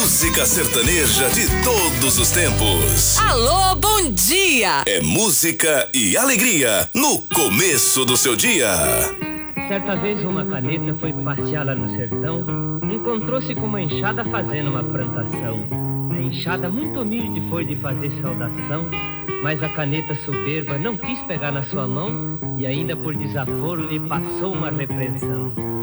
música sertaneja de todos os tempos. Alô, bom dia! É música e alegria no começo do seu dia. Certa vez uma caneta foi passear lá no sertão, encontrou-se com uma enxada fazendo uma plantação. A enxada muito humilde foi de fazer saudação, mas a caneta soberba não quis pegar na sua mão e ainda por desaforo lhe passou uma repreensão.